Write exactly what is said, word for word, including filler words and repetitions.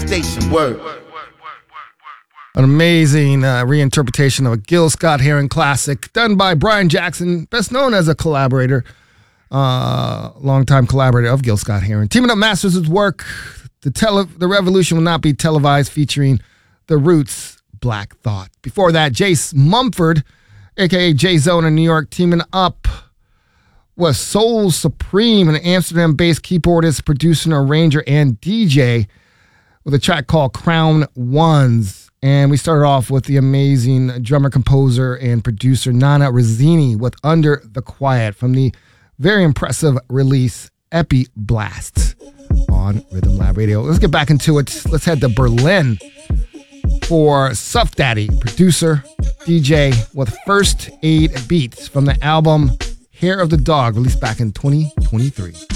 station. Word. An amazing uh, reinterpretation of a Gil Scott-Heron classic done by Brian Jackson, best known as a collaborator, uh, longtime collaborator of Gil Scott-Heron. Teaming up masters his work. The, tele- the revolution will not be televised, featuring The Roots, Black Thought. Before that, Jace Mumford, a k a. J-Zone in New York, teaming up with Soul Supreme, an Amsterdam-based keyboardist, producer, arranger, and D J, with a track called Crown Ones. And we started off with the amazing drummer, composer, and producer Nana Rizzini with Under the Quiet from the very impressive release Epi Blast on Rhythm Lab Radio. Let's get back into it. Let's head to Berlin for Suff Daddy, producer, D J, with First Aid Beats from the album Hair of the Dog, released back in twenty twenty-three.